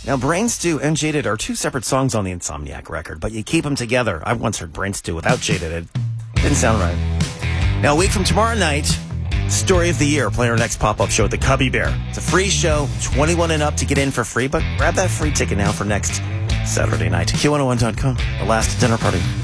Now, Brain Stew and Jaded are two separate songs on the Insomniac record, but you keep them together. I once heard Brain Stew without Jaded. It didn't sound right. Now, a week from tomorrow night, Story of the Year, playing our next pop-up show at the Cubby Bear. It's a free show, 21 and up to get in for free, but grab that free ticket now for next Saturday night. Q101.com, The Last Dinner Party.